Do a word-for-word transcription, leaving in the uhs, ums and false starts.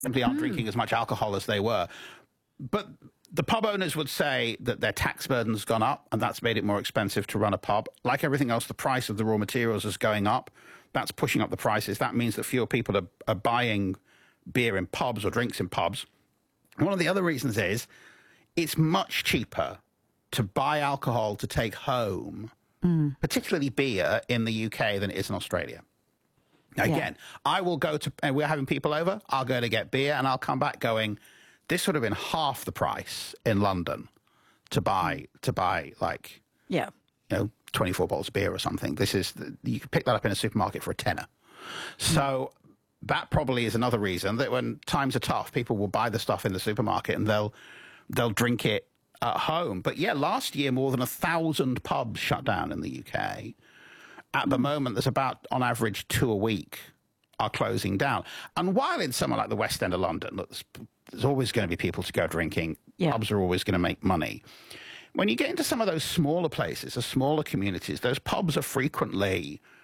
simply aren't Mm. drinking as much alcohol as they were. But the pub owners would say that their tax burden's gone up, and that's made it more expensive to run a pub. Like everything else, the price of the raw materials is going up. That's pushing up the prices. That means that fewer people are, are buying beer in pubs or drinks in pubs. One of the other reasons is it's much cheaper to buy alcohol to take home, mm. particularly beer, in the U K than it is in Australia. Now, yeah. again, I will go to, and we're having people over, I'll go to get beer, and I'll come back going, this would have been half the price in London to buy, to buy like, yeah. you know, twenty-four bottles of beer or something. This is, you can pick that up in a supermarket for a tenner. So mm. that probably is another reason that when times are tough, people will buy the stuff in the supermarket and they'll, they'll drink it at home. But yeah, last year, more than a thousand pubs shut down in the U K. At the mm. moment, there's about, on average, two a week are closing down. And while in somewhere like the West End of London, look, there's, there's always going to be people to go drinking. Yeah. Pubs are always going to make money. When you get into some of those smaller places, the smaller communities, those pubs are frequently